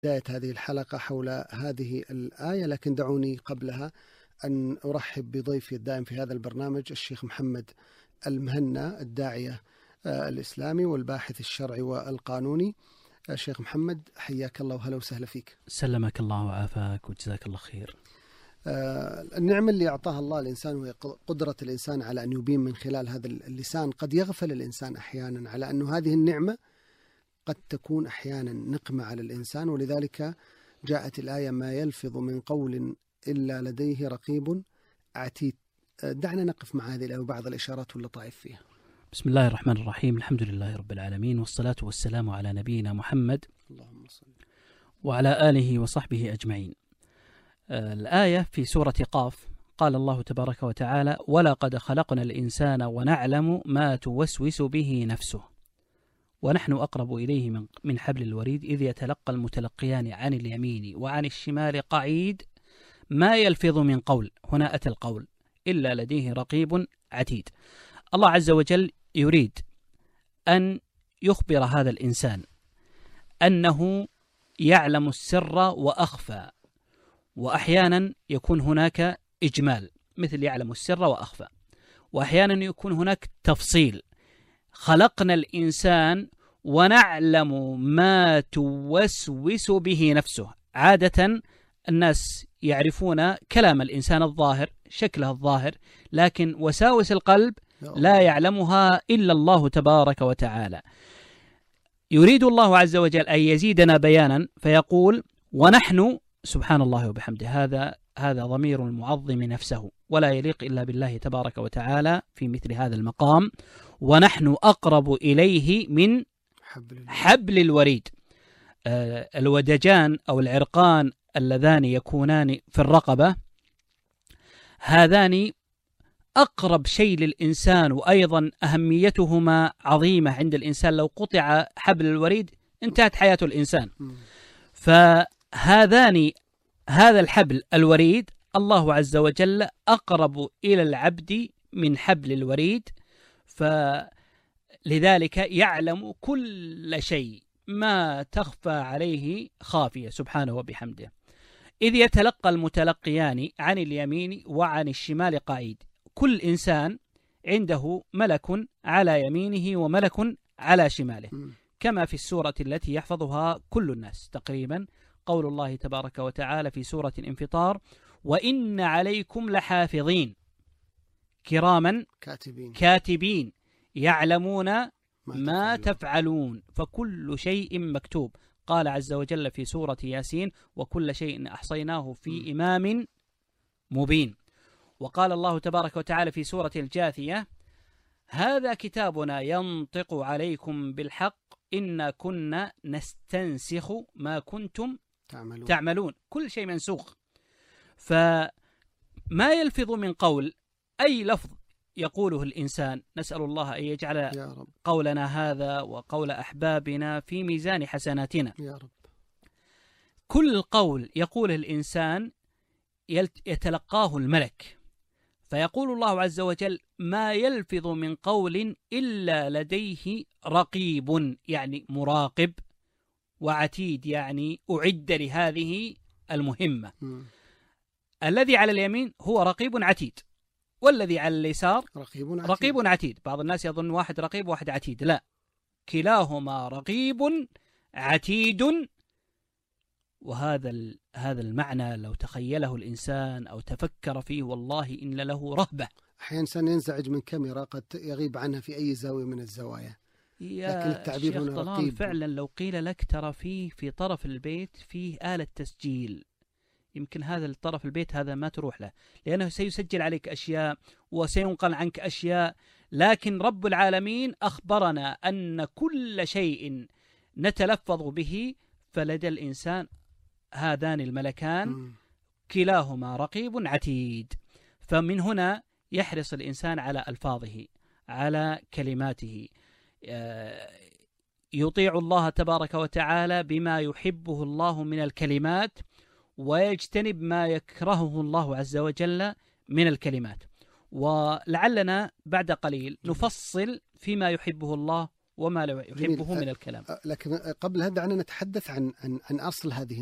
بداية هذه الحلقة حول هذه الآية، لكن دعوني قبلها أن أرحب بضيفي الدائم في هذا البرنامج الشيخ محمد المهنا، الداعية الإسلامي والباحث الشرعي والقانوني. الشيخ محمد، حياك الله وهلا وسهلا فيك. سلمك الله وعافاك وجزاك الله خير. النعمة اللي أعطاها الله الإنسان وهي قدرة الإنسان على أن يبين من خلال هذا اللسان. قد يغفل الإنسان أحيانا على أن هذه النعمة قد تكون أحيانا نقمة على الإنسان، ولذلك جاءت الآية: ما يلفظ من قول إلا لديه رقيب عتيد. دعنا نقف مع هذه الآية وبعض الإشارات واللطائف فيها. بسم الله الرحمن الرحيم، الحمد لله رب العالمين، والصلاة والسلام على نبينا محمد اللهم صل وعلى آله وصحبه أجمعين. الآية في سورة قاف، قال الله تبارك وتعالى: ولقد خلقنا الإنسان ونعلم ما توسوس به نفسه ونحن أقرب إليه من حبل الوريد إذ يتلقى المتلقيان عن اليمين وعن الشمال قعيد ما يلفظ من قول. هنا أتى القول إلا لديه رقيب عتيد. الله عز وجل يريد أن يخبر هذا الإنسان أنه يعلم السر وأخفى، وأحيانا يكون هناك إجمال مثل يعلم السر وأخفى، وأحيانا يكون هناك تفصيل. خلقنا الإنسان ونعلم ما توسوس به نفسه. عادة الناس يعرفون كلام الإنسان الظاهر، شكله الظاهر، لكن وساوس القلب لا يعلمها إلا الله تبارك وتعالى. يريد الله عز وجل أن يزيدنا بيانا فيقول: ونحن، سبحان الله وبحمده، هذا ضمير المعظم نفسه، ولا يليق إلا بالله تبارك وتعالى في مثل هذا المقام. ونحن أقرب إليه من حبل الوريد. الودجان أو العرقان اللذان يكونان في الرقبة، هذان أقرب شيء للإنسان، وأيضا أهميتهما عظيمة عند الإنسان. لو قطع حبل الوريد انتهت حياة الإنسان. هذا الحبل الوريد الله عز وجل أقرب إلى العبد من حبل الوريد، فلذلك يعلم كل شيء، ما تخفى عليه خافية سبحانه وبحمده. إذ يتلقى المتلقيان عن اليمين وعن الشمال قعيد. كل إنسان عنده ملك على يمينه وملك على شماله، كما في السورة التي يحفظها كل الناس تقريبا، قول الله تبارك وتعالى في سورة الانفطار: وإن عليكم لحافظين كراما كاتبين يعلمون ما تفعلون. فكل شيء مكتوب. قال عز وجل في سورة ياسين: وكل شيء أحصيناه في إمام مبين. وقال الله تبارك وتعالى في سورة الجاثية: هذا كتابنا ينطق عليكم بالحق إنا كنا نستنسخ ما كنتم تعملون. كل شيء منسوخ. فما يلفظ من قول، أي لفظ يقوله الإنسان، نسأل الله أن يجعل قولنا هذا وقول أحبابنا في ميزان حسناتنا يا رب. كل قول يقوله الإنسان يتلقاه الملك، فيقول الله عز وجل: ما يلفظ من قول إلا لديه رقيب، يعني مراقب، وعتيد يعني أعد لهذه المهمة. الذي على اليمين هو رقيب عتيد، والذي على اليسار رقيب عتيد. بعض الناس يظن واحد رقيب وواحد عتيد، لا، كلاهما رقيب عتيد. وهذا المعنى لو تخيله الإنسان أو تفكر فيه والله إن له رهبة. أحيانا إنسان ينزعج من كاميرا قد يغيب عنها في أي زاوية من الزوايا، لكن التعبير هنا رقيب. فعلا لو قيل لك ترى في طرف البيت فيه آلة تسجيل، يمكن هذا الطرف البيت هذا ما تروح له، لأنه سيسجل عليك أشياء وسينقل عنك أشياء. لكن رب العالمين أخبرنا أن كل شيء نتلفظ به فلدى الإنسان هذان الملكان كلاهما رقيب عتيد. فمن هنا يحرص الإنسان على ألفاظه، على كلماته، يطيع الله تبارك وتعالى بما يحبه الله من الكلمات، ويجتنب ما يكرهه الله عز وجل من الكلمات. ولعلنا بعد قليل نفصل فيما يحبه الله وما لا يحبه من الكلام. لكن قبل هذا دعنا نتحدث عن أصل هذه